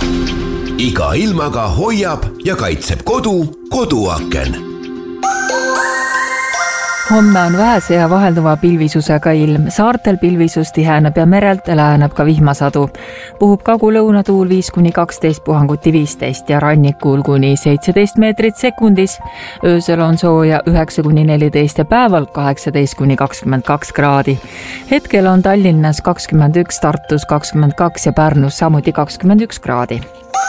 Iga ilmaga hoiab ja kaitseb koduaken. Homme on vähese ja vahelduva pilvisusega ilm. Saartel pilvisus tiheneb ja merelt läheneb ka vihmasadu. Puhub kagu-lõunatuul 5-12, puhanguti 15 ja rannikul kuni 17 meetrit sekundis. Öösel on sooja 9-14 ja päeval 18-22 kraadi. Hetkel on Tallinnas 21, Tartus 22 ja Pärnus samuti 21 kraadi.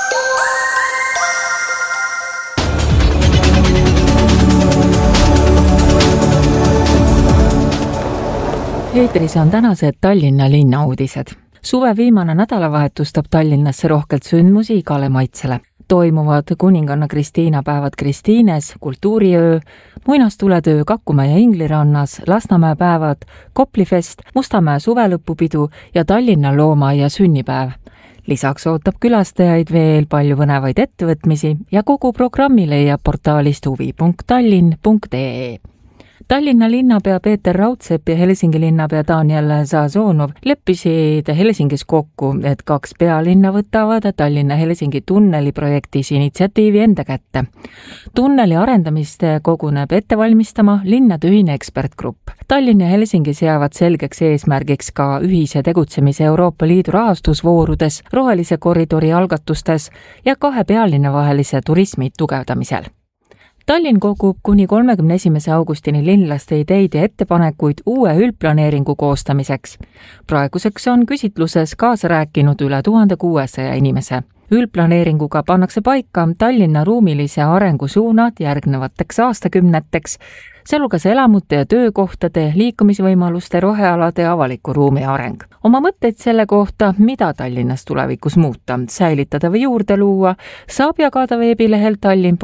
Eetris on tänased Tallinna linna uudised. Suve viimane nädalavahetus toob Tallinnasse rohkelt sündmusi igale maitsele. Toimuvad kuninganna Kristiina päevad Kristiines, kultuuriöö, muinastuletöö Kakumäe ja Inglirannas, Lasnamäe päevad, Koplifest, Mustamäe suvelõpupidu ja Tallinna looma- ja sünnipäev. Lisaks ootab külastajaid veel palju põnevaid ettevõtmisi ja kogu programmi leiab portaalist huvi.tallinn.ee. Tallinna linnapea Peeter Raudsepp ja Helsingi linnapea Daniel Sazonov leppisid Helsingis kokku, et 2 pealinna võtavad Tallinna-Helsingi tunneli projektis initsiatiivi enda kätte. Tunneli arendamist koguneb ette valmistama linnade ühine ekspertgrupp. Tallinn ja Helsingi seavad selgeks eesmärgiks ka ühise tegutsemise Euroopa Liidu rahastusvoorudes, rohelise koridori algatustes ja 2 pealinna vahelise turismi tugevdamisel. Tallinn kogub kuni 31. augustini linlaste ideid ja ettepanekuid uue üldplaneeringu koostamiseks. Praeguseks on küsitluses kaasa rääkinud üle 1600 inimese. Üldplaneeringuga pannakse paika Tallinna ruumilise arengu suunad järgnevateks aastakümneteks, sealhulgas elamute ja töökohtade, liikumisvõimaluste, rohealade ja avaliku ruumi areng. Oma mõtteid selle kohta, mida Tallinnas tulevikus muuta, säilitada või juurde luua, saab jagada veebilehel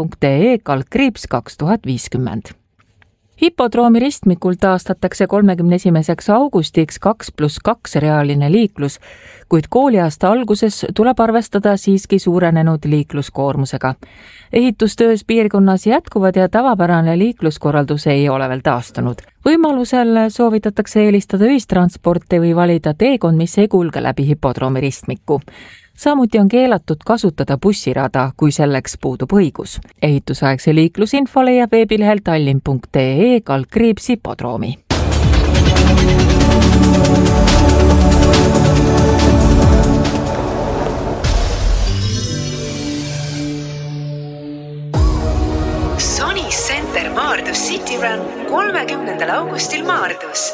tallinn.ee/2050. Hipodroomi ristmikul taastatakse 31. augustiks 2+2 reaaline liiklus, kuid kooliaasta alguses tuleb arvestada siiski suurenenud liikluskoormusega. Ehitustöös piirkonnas jätkuvad ja tavapärane liikluskorraldus ei ole veel taastunud. Võimalusel soovitatakse eelistada ühistransporti või valida teekond, mis ei kulge läbi hipodroomi ristmiku. Samuti on keelatud kasutada bussirada, kui selleks puudub õigus. Ehitusaegse liiklusinfo leiab veebilehel tallinn.ee/hipodroomi. Sony Center Maardus City Run 30. augustil Maardus.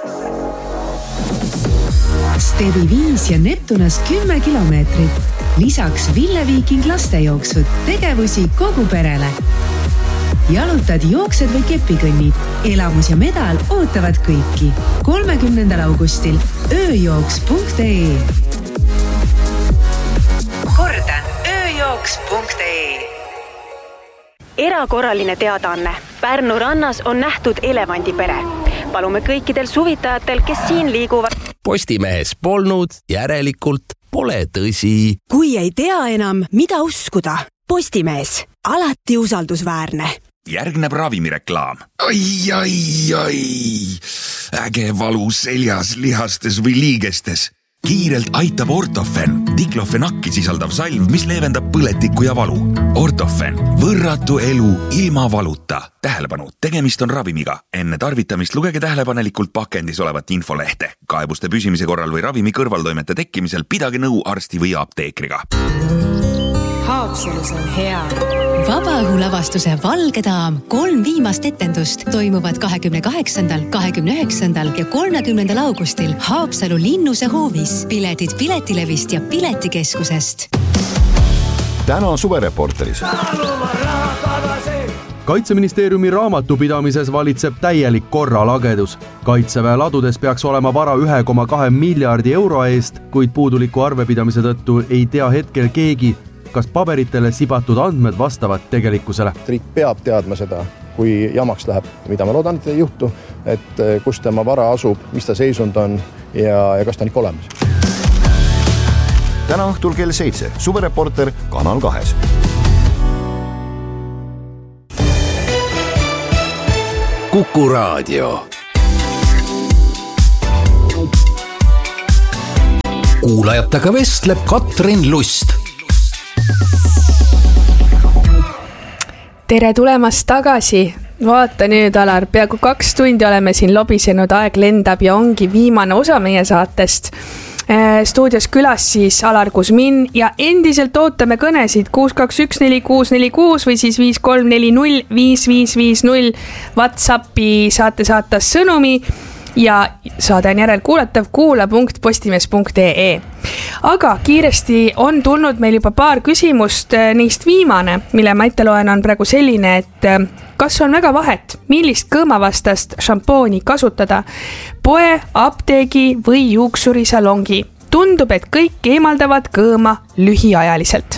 Stevi 5 ja Neptunas 10 kilomeetrit. Lisaks Ville Viiking lastejooksud, tegevusi kogu perele. Jalutad, jooksed või kepikõnnid. Elamus ja medal ootavad kõiki. 30. augustil ööjooks.ee. Kordan, ööjooks.ee. Erakorraline teadaanne. Pärnu rannas on nähtud elevandipere. Palume kõikidel suvitajatel, kes siin liiguvad. Postimehes polnud, järelikult pole tõsi. Kui ei tea enam, mida uskuda, Postimees, alati usaldusväärne. Järgneb ravimireklaam. Ai. Äge valu seljas, lihastes või liigestes. Kiirelt aitab Ortofen, diklofenakki sisaldav salv, mis leevendab põletikku ja valu. Ortofen, võrratu elu ilma valuta. Tähelepanu, tegemist on ravimiga. Enne tarvitamist lugege tähelepanelikult pakendis olevat infolehte. Kaebuste püsimise korral või ravimi kõrvaltoimete tekkimisel pidage nõu arsti või apteekriga. Haapsalus on hea. Vabaõhulavastuse Valge daam 3 viimast etendust toimuvad 28., 29. ja 30. augustil Haapsalu Linnuse hoovis. Piletid Piletilevist ja Piletikeskusest. Täna suvereporteris. Kaitseministeeriumi raamatupidamises valitseb täielik korralagedus. Kaitseväe ladudes peaks olema vara 1,2 miljardi euro eest, kuid puuduliku arvepidamise tõttu ei tea hetkel keegi, kas paberitele sibatud andmed vastavad tegelikkusele. Riik peab teadma seda, kui jamaks läheb, mida ma loodan, et ei juhtu, et kus tema vara asub, mis ta seisund on ja kas ta on ikka olemas. Täna õhtul kell 7, suvereporter Kanal 2. Kuku Raadio. Kuulajatega vestleb Katrin Lust. tere tulemast tagasi. Vaata nüüd, Alar, peaaegu 2 tundi oleme siin lobisenud, aeg lendab ja ongi viimane osa meie saatest. Stuudios külas siis Alar Kusmin ja endiselt ootame kõnesid 6214646 või siis 53405550 WhatsAppi saate saata sõnumi ja saade on järelkuulatav kuula.postimees.ee. Aga kiiresti on tulnud meil juba paar küsimust, neist viimane, mille ma ette loen, on praegu selline, et kas on väga vahet, millist kõõmavastast šampooni kasutada, poe, apteegi või juuksurisalongi? Tundub, et kõik eemaldavad kõõma lühiajaliselt.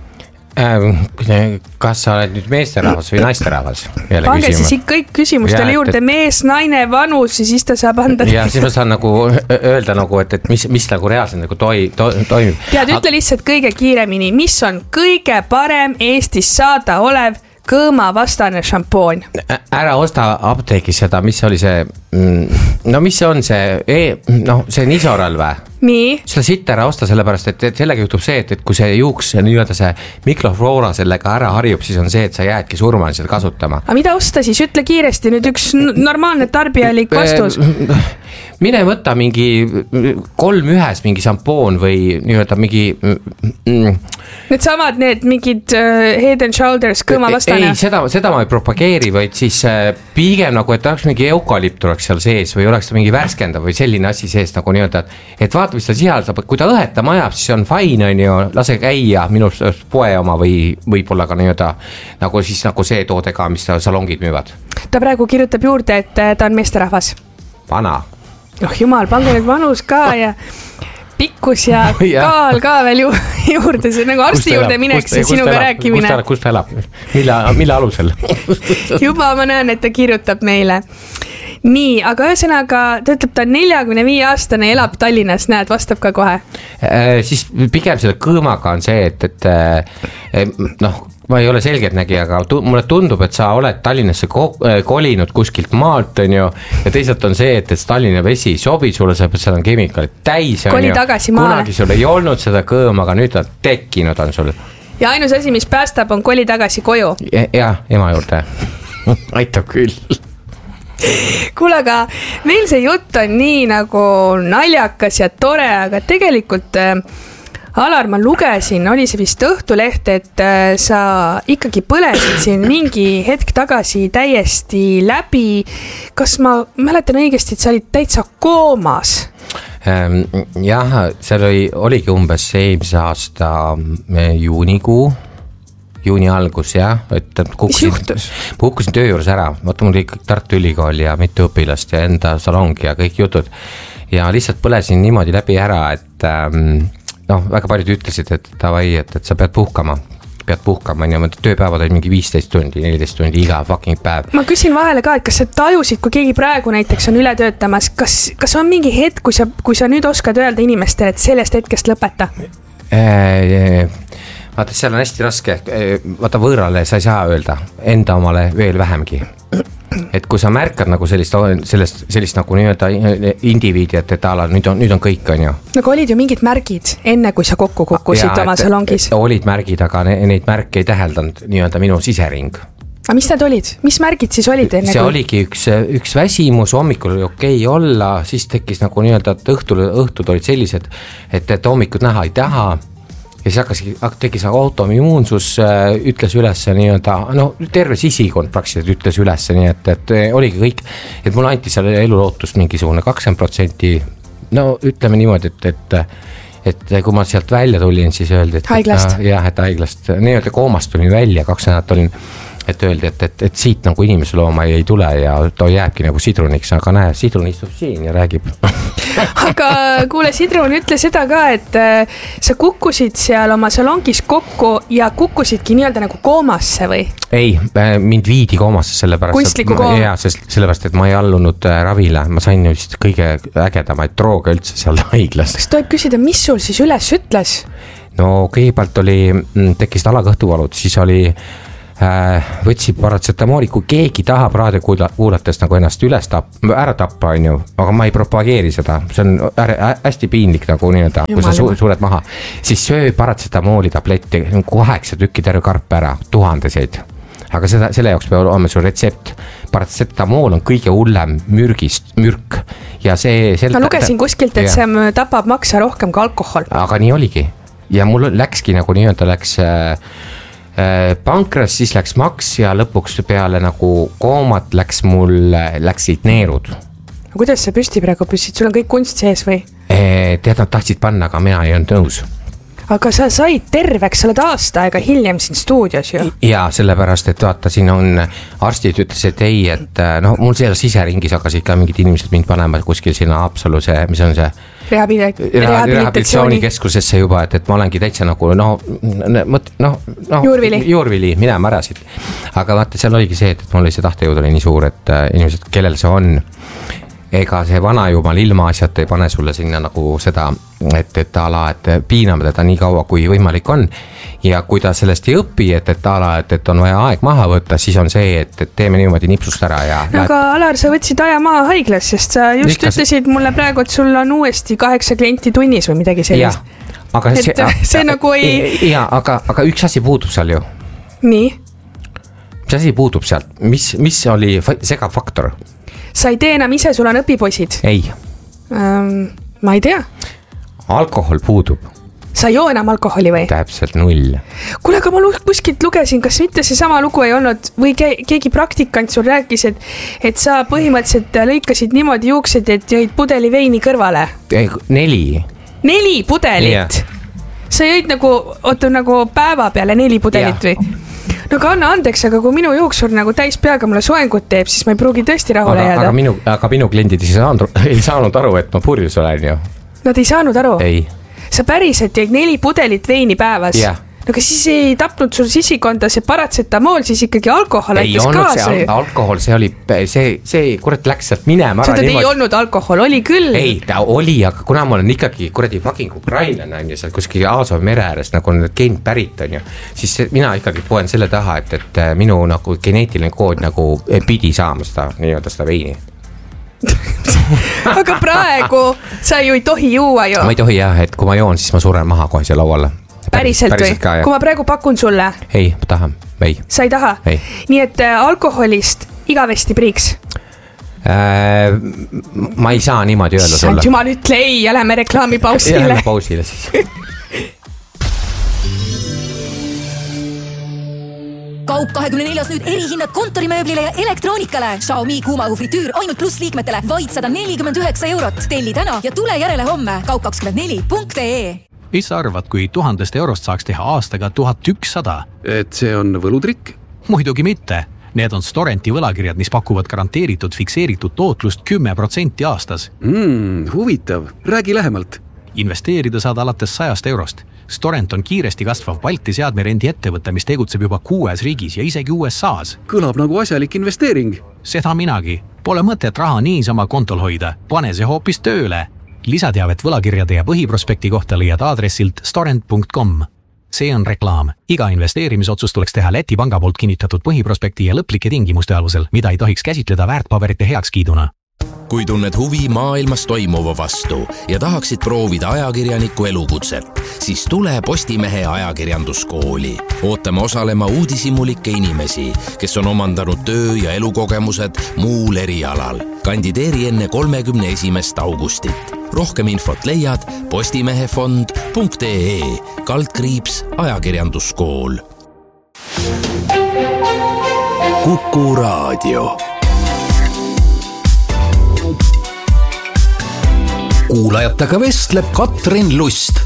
Kas sa oled nüüd meesterahvas või naisterahvas? Pange siis kõik küsimustele juurde, mees, naine, vanus ja siis ta saab anda. Ja siis ma saan nagu öelda, nagu, et mis nagu reaalselt nagu toimib. Tead, ütle lihtsalt kõige kiiremini, mis on kõige parem Eestis saada olev kõõmavastane šampoon? Ära osta apteegis seda, mis oli see, no mis on see, see Nisoral või? Nii? Seda sitt ära osta sellepärast, et sellega juhtub see, et kui see juuks nii-öelda see mikrofloora sellega ära harjub, siis on see, et sa jäädki surmani seda kasutama. Aga mida osta siis? Ütle kiiresti nüüd üks normaalne tarbijalik vastus. Mine võtta mingi 3-1 mingi šampoon või nii-öelda mingi... Need samad need mingid Head and Shoulders kõõmavastane? Ei, seda ma ei propageeri, vaid siis pigem nagu, et oleks mingi eukalüpt oleks seal sees või oleks ta mingi värskendav või selline asi sees nagu nii-öelda, et vaata, mis ta sihaldab, kui ta õhetama ajab, siis on fine, on ju, lase käia minu poe oma või võib-olla ka nii-öelda nagu siis nagu see toode ka, mis salongid müüvad. Ta praegu kirjutab juurde, et ta on meesterahvas. Vana. Jumal, pange nüüd vanus ka ja pikkus ja kaal ka veel juurde, see nagu arsti juurde mineks ja sinuga rääkimine. Kus ta elab? Mille alusel? Juba ma näen, et ta kirjutab meile. Nii, aga ühesõnaga, ta ütleb, ta on 45-aastane, elab Tallinnas, näed, vastab ka kohe. Siis pigem selle kõõmaga on see, et ma ei ole selgeltnägi, aga mulle tundub, et sa oled Tallinnasse kolinud kuskilt maalt, on ju, ja teisalt on see, et Tallinna vesi sobi sulle, seal on kemikaalid täis, on ju. Kunagi sul ei olnud seda kõõma, aga nüüd on tekkinud on sul. Ja ainus asi, mis päästab, on koli tagasi koju. Ja, ema juurde. Aitab küll. Kuule, aga meil see jutt on nii nagu naljakas ja tore, aga tegelikult Alar, ma lugesin, oli see vist Õhtuleht, et sa ikkagi põlesid siin mingi hetk tagasi täiesti läbi. Kas ma mäletan õigesti, et sa olid täitsa koomas? Jah, seal oligi umbes eelmise aasta juuni algus, jah, et kukkusin töö juures ära, vaata mul kõik Tartu Ülikool ja mitu õpilast ja enda salongi ja kõik jutud ja lihtsalt põlesin niimoodi läbi ära, et väga paljud ütlesid, et davai, et sa pead puhkama, ja tööpäevad olid mingi 15 tundi, 14 tundi iga fucking päev. Ma küsin vahele ka, et kas sa tajusid, kui keegi praegu näiteks on üle töötamas, kas on mingi hetk, kui sa nüüd oskad öelda inimestele, et sellest hetkest lõpeta? Vaata, seal on hästi raske, vaata võõrale sa ei saa öelda, enda omale veel vähemgi. Et kui sa märkad nagu sellist nagu nii-öelda indiviidi, et nüüd on kõik, on ju. Nagu olid ju mingid märgid enne, kui sa kokku kukkusid oma salongis? Olid märgid, aga neid märke ei täheldanud nii-öelda minu sisering. Aga mis need olid? Mis märgid siis olid enne? See oligi üks väsimus, hommikul oli okei olla, siis tekkis nagu nii-öelda, et õhtud olid sellised, et hommikud näha ei taha. Ja siis tekkis autoimmuunsus, ütles üles nii-öelda, terve sisikond praktiliselt ütles üles, nii et oligi kõik, et mul anti seal elulootust mingisugune 20%, ütleme niimoodi, et kui ma sealt välja tulin, siis öeldi, et haiglast, et haiglast, nii-öelda koomast tulin välja, 2 nädalat olin, et öeldi, et siit nagu inimeslooma ei tule ja ta jääbki nagu sidruniks, aga näe, sidrun istub siin ja räägib. Aga kuule, Sidrun, ütle seda ka, et sa kukkusid seal oma salongis kokku ja kukkusidki nii-öelda nagu koomasse või? Ei, mind viidi koomasse sellepärast, et ma ei allunud ravile, ma sain just kõige ägedamaid drooge üldse seal haiglas. Kas tohib küsida, mis sul siis üles ütles? No kõigepealt tekkisid alakõhtuvalud, siis võtsid paratsetamooli, kui keegi tahab raadio kuulates nagu ennast ära tappa, on ju, aga ma ei propageeri seda, see on hästi piinlik nagu nii-öelda, kui sa sured maha, siis söö paratsetamooli tabletti 8 tükki terve karp ära, 1000. aga selle jaoks peab olema sul retsept. Paratsetamool on kõige hullem mürk ja see... Ma lugesin kuskilt, et see tapab maksa rohkem kui alkohol. Aga nii oligi ja mul läkski nagu nii-öelda läks pankras, siis läks maks ja lõpuks peale nagu koomat läksid neerud. Kuidas sa püsti praegu püssid? Sul on kõik kunst sees või? Tead, nad tahtsid panna, aga mina ei olnud nõus. Aga sa said terveks, sa oled aasta aega hiljem siin stuudios ju. Jaa, sellepärast, et vaata, siin on arstid ütles, et ei, et mul seal siseringis hakkasid ka mingid inimesed mind panema kuskil sinna Haapsalu see, mis on see rehabilitatsioonikeskusesse juba, et ma olengi täitsa nagu juurvili minema ära siit. Aga vaata, seal oligi see, et mul see tahtejõud oli nii suur, et inimesed, kellel see on, ega see vanajumal ilma asjata ei pane sulle sinna nagu seda, et piiname teda nii kaua, kui võimalik on. Ja kui ta sellest ei õpi, et on vaja aeg maha võtta, siis on see, et teeme niimoodi nipsust ära. Aga Alar, sa võtsid aja maha haiglas, sest sa just ütlesid mulle praegu, et sul on uuesti 8 klienti tunnis või midagi sellist. Aga see nagu ei... Jaa, aga üks asi puudub seal ju. Nii? Mis asi puudub sealt? Mis oli segav faktor? Sa ei tee enam ise, sul on õpipoisid? Ei. Ma ei tea. Alkohol puudub. Sa ei joo enam alkoholi või? Täpselt 0. Kuule, aga ma kuskilt lugesin, kas mitte see sama lugu ei olnud või keegi praktikant sul rääkis, et sa põhimõtteliselt lõikasid niimoodi juuksed, et jõid pudeli veini kõrvale? 4 pudelit? Yeah. Sa jõid nagu päeva peale 4 pudelit või? No aga anna andeks, aga kui minu juuksur nagu täis peaga mulle soengut teeb, siis ma ei pruugi tõesti rahule jääda. Aga minu kliendid ei saanud aru, et ma purjus olen ju. Nad ei saanud aru? Ei. Sa päriselt jäid 4 pudelit veini päevas? Jah. No aga siis ei tapnud sul sisikonda see paratsetamool, siis ikkagi alkohol ei olnud see alkohol, see oli, see kurat läks sealt minema ära. Seda ei olnud alkohol, oli küll. Ei, ta oli, aga kuna ma olen ikkagi kuradi fucking ukrainlane on ju, seal kuskil Aasovi mere ääres nagu on geen pärit on ju, siis mina ikkagi poen selle taha, et minu nagu geneetiline kood nagu pidi saama seda nii-öelda seda veini. Aga praegu sa ju ei tohi juua ju. Ma ei tohi jah, et kui ma joon, siis ma suren maha kohe siia lauale. Päriselt või? Kui ma praegu pakun sulle? Ei, ma tahan. Ei. Sa ei taha? Ei. Nii et alkoholist igavesti priiks? Ma ei saa niimoodi öelda sulle. Jumal ütle ei ja lähme reklaamipausile. Lähme pausile siis. Kaup 24 nüüd erihinnad kontorimööblile ja elektroonikale. Xiaomi kuumahu fritüür ainult pluss liikmetele vaid 149 €. Telli täna ja tule järele homme kaup24.ee. Mis sa arvad, kui 1000 eurost saaks teha aastaga 1100? Et see on võlutrikk? Muidugi mitte. Need on Storenti võlakirjad, mis pakuvad garanteeritud fikseeritud tootlust 10% aastas. Huvitav. Räägi lähemalt. Investeerida saad alates 100 eurost. Storent on kiiresti kasvav Balti seadmerendi ettevõte, mis tegutseb juba 6 riigis ja isegi USAs. Kõlab nagu asjalik investeering. Seda minagi. Pole mõtet raha niisama kontol hoida. Pane see hoopis tööle. Lisateavet võlakirjade ja põhiprospekti kohta leiad aadressilt storent.com. See on reklaam. Iga investeerimisotsust tuleks teha Läti panga poolt kinnitatud põhiprospekti ja lõplike tingimuste alusel, mida ei tohiks käsitleda väärtpaberite heakskiiduna. Kui tunned huvi maailmas toimuva vastu ja tahaksid proovida ajakirjaniku elukutset, siis tule Postimehe ajakirjanduskooli. Ootame osalema uudishimulikke inimesi, kes on omandanud töö- ja elukogemused muul erialal. Kandideeri enne 31. augustit. Rohkem infot leiad postimehefond.ee/ajakirjanduskool. Kuku Raadio. Kuulajatega vestleb Katrin Lust.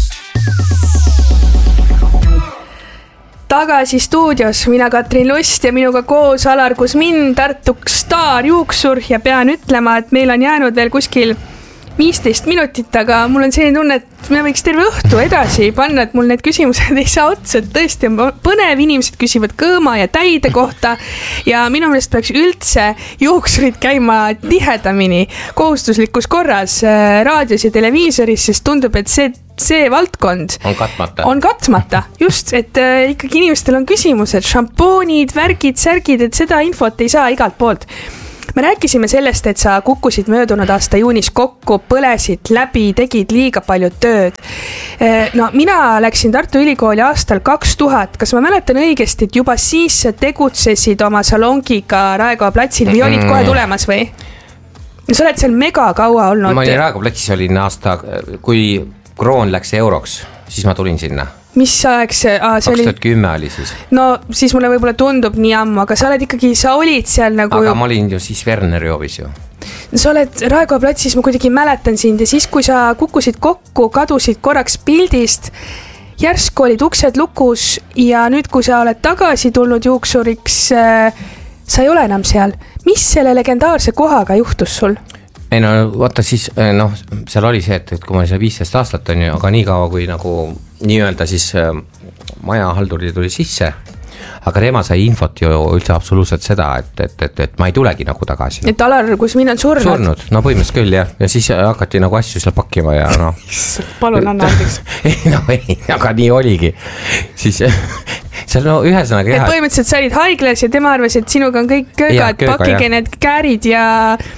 Tagasi stuudios mina Katrin Lust ja minuga koos Alar Kusmin, Tartu staarjuuksur ja pean ütlema, et meil on jäänud veel kuskil 15 minutit, aga mul on selline tunne, et me võiks terve õhtu edasi panna, et mul need küsimused ei saa otsa, et tõesti on põnev, inimesed küsivad kõõma ja täide kohta ja minu meelest peaks üldse juuksurid käima tihedamini kohustuslikus korras raadios ja televiisoris, sest tundub, et see valdkond on katmata. Just, et ikkagi inimestel on küsimused, šampoonid, värgid, särgid, et seda infot ei saa igalt poolt. me rääkisime sellest, et sa kukkusid möödunud aasta juunis kokku, põlesid läbi, tegid liiga palju tööd. No mina läksin Tartu Ülikooli aastal 2000, kas ma mäletan õigesti, et juba siis sa tegutsesid oma salongiga Raekoja platsil või olid kohe tulemas või? Sa oled seal mega kaua olnud. Ma olin Raekoja platsis, olin aasta, kui kroon läks euroks, siis ma tulin sinna. Mis aeg see? 2010 oli siis. No siis mulle võib-olla tundub nii ammu, aga sa oled ikkagi, sa olid seal nagu... Aga ma olin ju siis Werneri hoobis ju. Sa oled Raekoja platsis, ma kuidagi mäletan sind ja siis, kui sa kukkusid kokku, kadusid korraks pildist, järsku olid uksed lukus ja nüüd, kui sa oled tagasi tulnud juuksuriks, sa ei ole enam seal. Mis selle legendaarse kohaga juhtus sul? Ei no vaata siis, seal oli see, et kui ma olin seal 15 aastat on ju, aga nii kaua kui nagu nii-öelda siis majahalduri tuli sisse, aga tema sai infot ju üldse absoluutselt seda, et ma ei tulegi nagu tagasi. Et Alar Kusmin on surnud? Surnud, no põhimõtteliselt küll jah, ja siis hakati nagu asju seal pakkima ja noh. Palun anna andeks. ei, aga nii oligi. Siis seal no ühesõnaga jah. Et põhimõtteliselt sa olid haiglas ja tema arvas, et sinuga on kõik köögad, pakige need käärid ja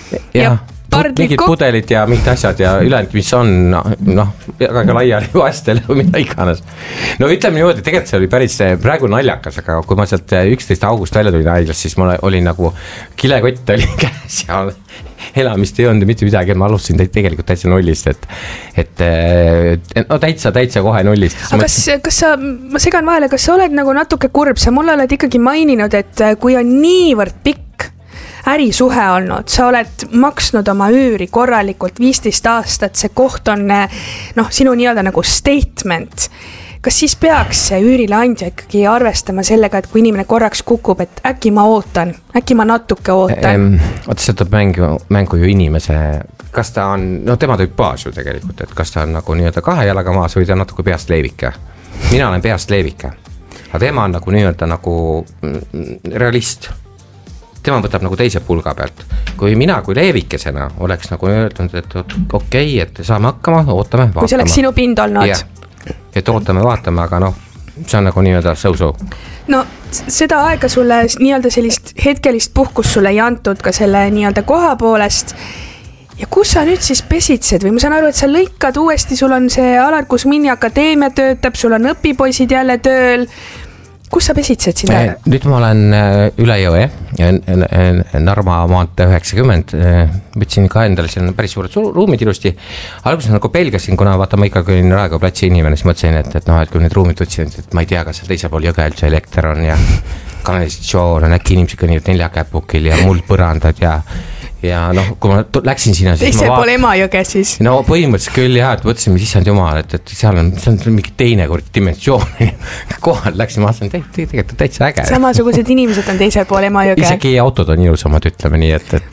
mingid pudelid ja mingid asjad ja ülejäänud, mis on väga laiali vastel või mida iganes. No ütleme niimoodi, tegelikult see oli päris praegu naljakas, aga kui ma sealt 11. august välja tulin haiglas, siis ma olin nagu kilekott oli käes ja elamist ei olnud mitte midagi, ma alustasin tegelikult täitsa nullist, et no täitsa kohe nullist. Aga kas sa, ma segan vahele, kas sa oled nagu natuke kurb, sa mulle oled ikkagi maininud, et kui on niivõrd pikk ärisuhe olnud, sa oled maksnud oma üüri korralikult 15 aastat, see koht on sinu nii-öelda nagu statement. Kas siis peaks see üürileandja ikkagi arvestama sellega, et kui inimene korraks kukub, et äkki ma ootan, äkki ma natuke ootan? Oota, see tuleb mängu ju inimese, kas ta on, tema tüüp baas ju tegelikult, et kas ta on nagu nii-öelda kahe jalaga maas või ta on natuke peast leevike. Mina olen peast leevike, aga tema on nagu nii-öelda nagu realist. Tema võtab nagu teise pulga pealt. Kui mina kui leevikesena oleks nagu öeldnud, et okei, et saame hakkama, ootame, vaatame. Kui see oleks sinu pind olnud. Yeah. Et ootame, vaatame, aga see on nagu nii-öelda so-so. No seda aega sulle nii-öelda sellist hetkelist puhkust sulle ei antud ka selle nii-öelda koha poolest. Ja kus sa nüüd siis pesitsed või ma saan aru, et sa lõikad uuesti, sul on see Alar Kusmini akadeemia töötab, sul on õpipoisid jälle tööl. Kus sa pesitsed sinna? Nüüd ma olen üle jõe, Narva maantee 90, võtsin ka endale, seal on päris suured ruumid ilusti. Alguses nagu pelgasin, kuna vaata ma ikkagi olin Raekoja platsi inimene, siis mõtlesin, et kui need ruumid võtsin, et ma ei tea, kas seal teisel pool jõge üldse elekter on ja kanalisatsioon on, äkki inimesed kõnnivad 4 käpukil ja muld põrandad ja kui ma läksin sinna siis teise pool Emajõge siis? No põhimõtteliselt küll jah, et võtsin, mis issand jumal, et seal on mingi teine dimensioon kohal läksin, ma mõtlesin, tegelikult täitsa äge. Samasugused inimesed on teisel pool Emajõge. Isegi autod on ilusamad, ütleme nii, et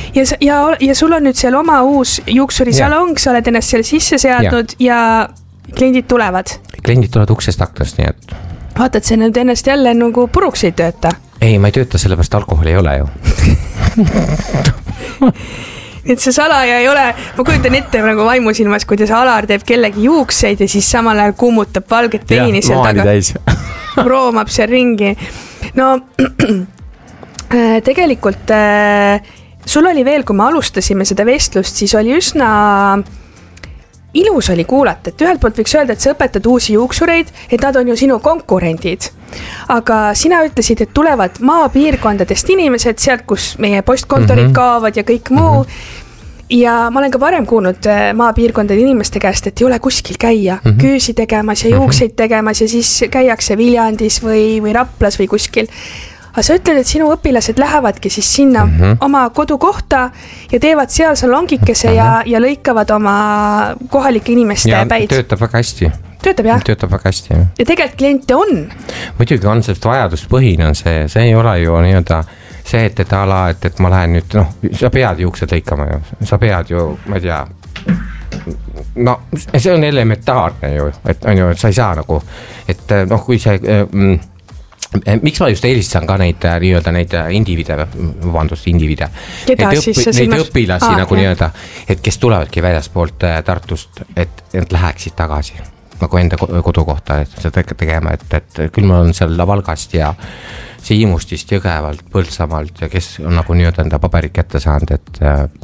ja sul on nüüd seal oma uus juuksurisalong, sa oled ennast seal sisse seadnud ja kliendid tulevad? Kliendid tulevad uksest aknast, nii et vaatad, see nüüd ennast jälle nagu puruks ei tööta? Ei, ma ei tööta, sellepärast alkoholi ei ole ju. Et see salaja ei ole, ma kujutan ette nagu vaimusilmas, kuidas Alar teeb kellegi juukseid ja siis samal ajal kummutab valget veini seal taga. Roomab seal ringi. No tegelikult sul oli veel, kui me alustasime seda vestlust, siis oli üsna ilus oli kuulata, et ühelt poolt võiks öelda, et sa õpetad uusi juuksureid, et nad on ju sinu konkurendid. Aga sina ütlesid, et tulevad maapiirkondadest inimesed, sealt, kus meie postkontorid kaovad ja kõik muu. Ja ma olen ka varem kuulnud maapiirkondade inimeste käest, et ei ole kuskil käia, küüsi tegemas ja juukseid tegemas ja siis käiakse Viljandis või Raplas või kuskil. Aga sa ütled, et sinu õpilased lähevadki siis sinna oma kodukohta ja teevad seal salongikese ja lõikavad oma kohalike inimeste päid. Ja töötab väga hästi. Töötab jah? Töötab väga hästi, jah. Ja tegelikult kliente on? Muidugi on, sest vajaduspõhine on see ei ole ju nii-öelda see, et ala, et ma lähen nüüd, sa pead juuksed lõikama ju, sa pead ju, ma ei tea, see on elementaarne ju, et on ju, et sa ei saa nagu, et kui see miks ma just eelistan ka neid nii-öelda neid individe. Keda siis see neid õpilasi nagu nii-öelda, et kes tulevadki väljaspoolt Tartust, et nad läheksid tagasi. nagu enda kodu kohta, et seda tegema, et küll mul on seal Valgast ja Siimustist, Jõgevalt, Põltsamaalt ja kes on nagu nii-öelda enda paberid kätte saanud, et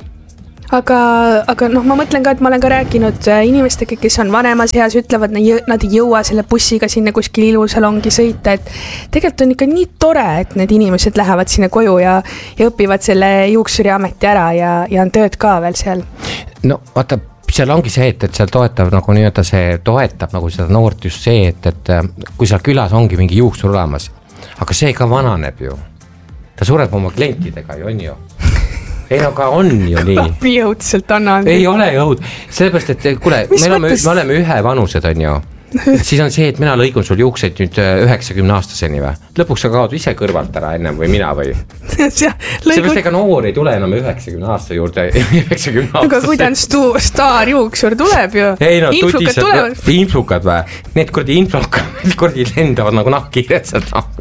aga noh, ma mõtlen ka, et ma olen ka rääkinud inimestega, kes on vanemas eas, ütlevad, nad ei jõua selle bussiga sinna kuskil ilusalongi sõita, et tegelikult on ikka nii tore, et need inimesed lähevad sinna koju ja õpivad selle juuksuriameti ära ja on tööd ka veel seal. No vaata, seal ongi see, et seal toetab nagu nii-öelda see toetab nagu seda noort just see, et kui seal külas ongi mingi juuksur olemas, aga see ka vananeb ju. Ta sureb oma klientidega ju, on ju. Ei no ka on ju nii. Nii õudselt annan. Ei ole õud. Sellepärast, et kuule, me oleme ühe vanused, on ju. Siis on see, et mina lõigun sul juukseid nüüd 90 aastaseni või. Lõpuks sa kaod ise kõrvalt ära ennem või mina või. Sellepärast ega noor ei tule enam 90 aasta juurde. 90 aastaseni. Aga kui ta on staarjuuksur tuleb ju. Ei no influkad või. Need kurdi influkad kurdi lendavad nagu nahkkiired.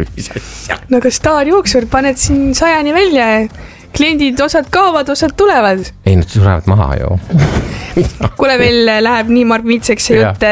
No aga staarjuuksur paned siin 100 välja kliendid osad kaovad, osad tulevad. Ei, nad tulevad maha ju. Kuule, meil läheb nii margmitseks see jutt.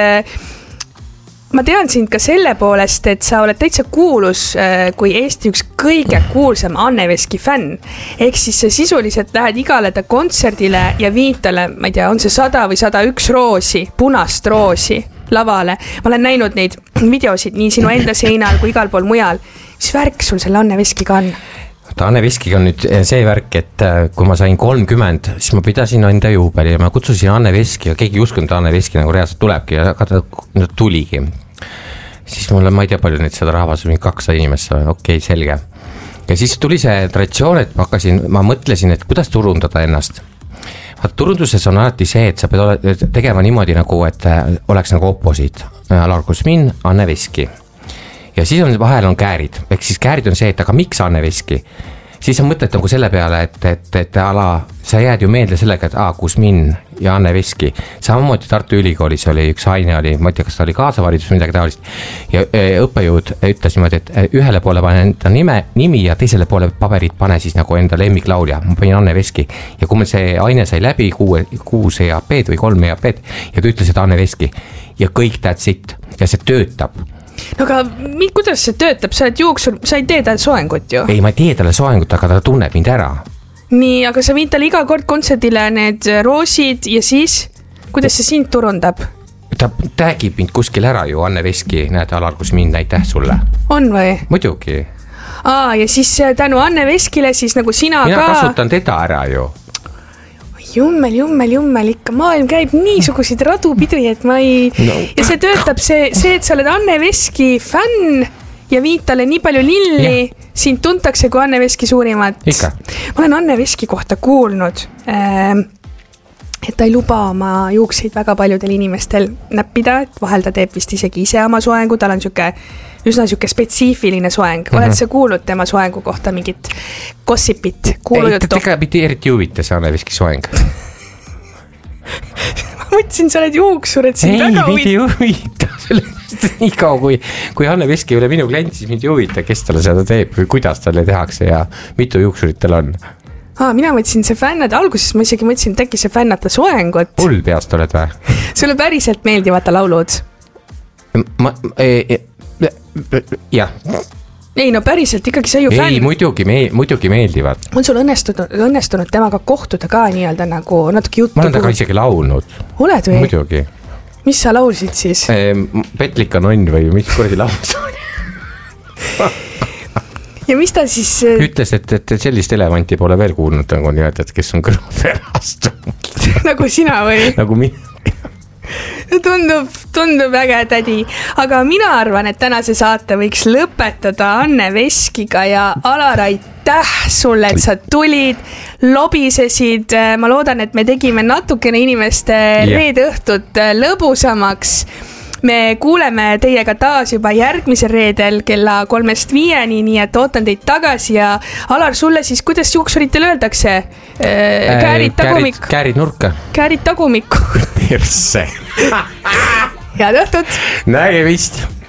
Ma tean sind ka selle poolest, et sa oled täitsa kuulus kui Eesti üks kõige kuulsam Anne Veski fänn. Ehk siis sa sisuliselt lähed igale ta kontserdile ja viid talle, ma ei tea, on see 100 või 101 roosi, punast roosi lavale. Ma olen näinud neid videosid nii sinu enda seinal kui igal pool mujal. Mis värk sul selle Anne Veskiga on? Anne Veskiga on nüüd see värk, et kui ma sain 30, siis ma pidasin enda juubeli ja ma kutsusin Anne Veski ja keegi uskunud Anne Veski nagu reaalselt tulebki ja ta tuligi. Siis mulle, ma ei tea palju neid seda rahvas, mingi 200 inimest, okei, selge. Ja siis tuli see traditsioon, et ma mõtlesin, et kuidas turundada ennast. Turunduses on alati see, et sa pead tegema niimoodi nagu, et oleks nagu opposiit. Alar Kusmin, Anne Veski. Ja siis vahel on käärid, ehk siis käärid on see, et aga miks Anne Veski? Siis on mõtlet nagu selle peale, et sa jääd ju meelde sellega, et Kusmin ja Anne Veski. Samamoodi Tartu Ülikoolis oli üks aine, ma ei tea, kas ta oli kaasavaridus midagi taolist. Ja õppejõud ütles niimoodi, et ühele poole pane enda nimi ja teisele poole paberit pane siis nagu enda lemmiklaulja. Ma panin Anne Veski. Ja kui meil see aine sai läbi 6 EAP-d või 3 EAP-d ja ta ütles, et Anne Veski. Ja kõik that's it. Ja see töötab. No aga kuidas see töötab? Sa oled juuksur, sa ei tee talle soengut ju? Ei, ma ei tee talle soengut, aga ta tunneb mind ära. Nii, aga sa viid talle iga kord kontserdile need roosid ja siis, kuidas see sind turundab? Ta tagib mind kuskil ära ju, Anne Veski, näed, Alar Kusmin, näitäh sulle. On või? Muidugi. Ja siis tänu Anne Veskile siis nagu sina mina kasutan teda ära ju. Jummel, ikka maailm käib niisuguseid radupidri, et ma ei... No. Ja see töötab see, et sa oled Anne Veski fänn ja viid talle nii palju lilli, sind tuntakse kui Anne Veski suurimat. Ikka. Ma olen Anne Veski kohta kuulnud, et ta ei luba oma juukseid väga paljudel inimestel näppida, et vahel ta teeb vist isegi ise oma soengu, tal on üsna spetsiifiline soeng. Oled sa kuulnud tema soengu kohta mingit gossipit, kuulujuttu? Ei, ta mitte eriti huvita see Anne Veski soeng. Ma mõtlesin, sa oled juuksur, et sind väga huvita. Ei huvita. Nii kaua, kui Anne Veski ei ole minu klient, siis mind ei huvita, kes talle seda teeb või kuidas talle tehakse ja mitu juuksurit tal on. Mina mõtlesin see fännad, alguses ma isegi mõtlesin, et äkki see fännata soengut. Hull peast oled või? Sulle päriselt meeldivad ta laulud? Jah. Ei, no päriselt ikkagi sa ju fänn. Ei, muidugi meeldivad. On sul õnnestunud temaga kohtuda ka nii-öelda nagu natuke juttu? Ma olen taga isegi laulnud. Oled või? Muidugi. Mis sa laulsid siis? Petlik on õnn või mis kuradi laulus oli? Ja mis ta siis... Ütles, et sellist elevanti pole veel kuulnud, nagu nii-öelda, et kes on kõrvapärast. Nagu sina või? Nagu mina. Tundub äge tädi, aga mina arvan, et tänase saate võiks lõpetada Anne Veskiga ja Alar, aitäh sulle, et sa tulid, lobisesid, ma loodan, et me tegime natukene inimeste reede õhtut lõbusamaks. Me kuuleme teiega taas juba järgmisel reedel kella 3-5, nii et ootan teid tagasi ja Alar, sulle siis, kuidas juuksuritel öeldakse? Käärid tagumikku. Käärid nurka. Käärid tagumikku. Perse. Head õhtut. Nägemist.